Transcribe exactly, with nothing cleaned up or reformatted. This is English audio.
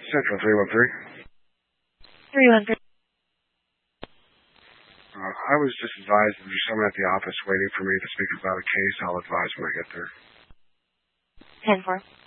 Central three one three. three one three. Uh, I was just advised that there's someone at the office waiting for me to speak about a case. I'll advise when I get there. ten four.